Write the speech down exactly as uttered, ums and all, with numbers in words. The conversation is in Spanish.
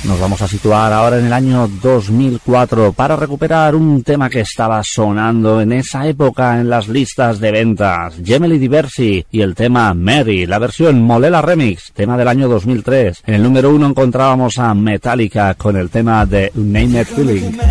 Nos vamos a situar ahora en el año dos mil cuatro para recuperar un tema que estaba sonando en esa época en las listas de ventas. Gemely Diversi y el tema Mary, la versión Molela Remix, tema del año dos mil tres. En el número uno encontrábamos a Metallica con el tema de Unnamed Feeling.